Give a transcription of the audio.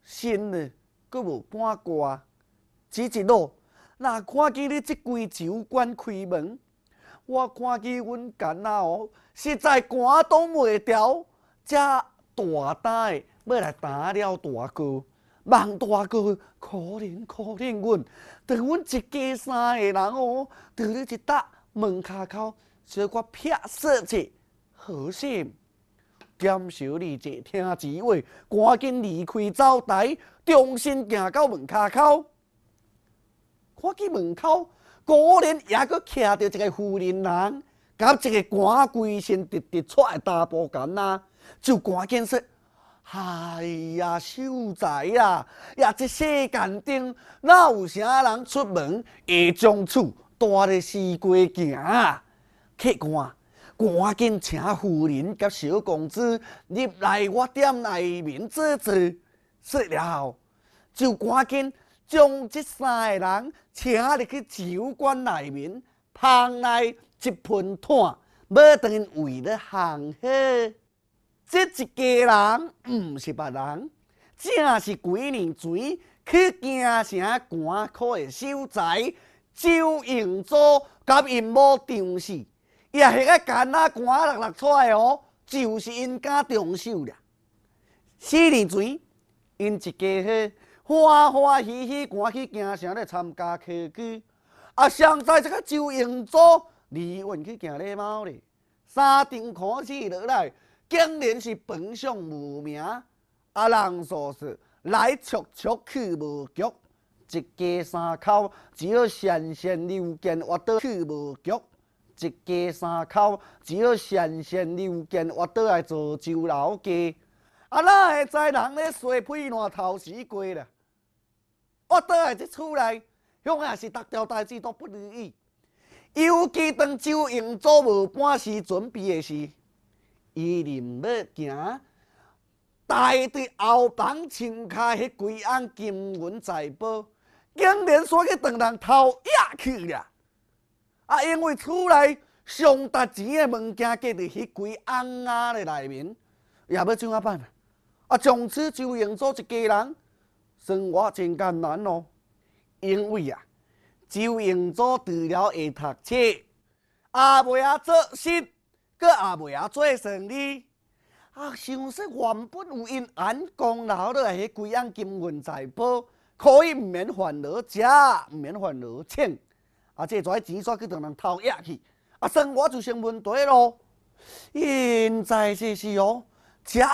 心呢，阁无半挂，只一路。若看见你即间酒馆开门，我看见阮干仔哦，实在肝挡袂牢，才大胆的要来打了大哥。望大哥可怜可怜阮，当阮一家三个人哦，伫咧一搭门骹口，小可撇说者好心。减少你这听旨话，赶紧离开灶台，重新行到门骹口。看见门口果然也阁徛着一个妇人人，甲一个寒规身直直出的大步干仔，就赶紧说：“哎呀，秀才啊，呀，这世间顶哪有啥人出门会将厝带咧四街行啊？客官。”赶紧请夫人甲小公子入来我店内面坐坐，说了后，就赶紧将这三个人请入去酒馆内面，旁来一盆炭，要等因为了烘好。这一家人毋是别人，正是几年前去京城官考的秀才周应祖，甲因某张氏。也迄个干仔寒落出来哦，就是因家中手啦。4年前，因一家伙欢欢喜喜赶去京城咧参加科举，上在这个周应祖离阮去行礼貌咧，3场考试落来，竟然是榜上无名。人所说来速速去无局，一家三口只好闲闲溜见活倒去无局。一家三口只好闲闲溜见，活倒来做酒楼家。哪会知人咧洗屁烂头时过啦？活倒来这厝内，向也是逐条代志都不如意。尤其当周应祖无半时准备的时，伊临要行，带对后房穿卡迄几盎金银财宝，竟然煞去当人偷野去了。因为厝内上值钱的物件，搁伫迄几盎仔的内面，也要怎啊办从此周应祖一家人生活真艰难哦。因为周应祖除了会读册，也袂晓做事，阁也袂晓做生意。想说原本有因安公留落来迄几盎金银财宝，可以毋免烦恼食，毋免烦恼穿。这跩钱煞去当人偷野去，生活就成问题咯。现在这是哦，